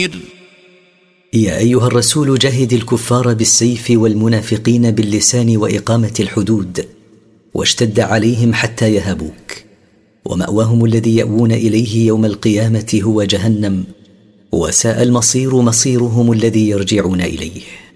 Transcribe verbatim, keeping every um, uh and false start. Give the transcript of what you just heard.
يا أيها الرسول جاهد الكفار بالسيف والمنافقين باللسان وإقامة الحدود، واشتد عليهم حتى يهبوك، ومأواهم الذي يأوون إليه يوم القيامة هو جهنم، وساء المصير مصيرهم الذي يرجعون إليه.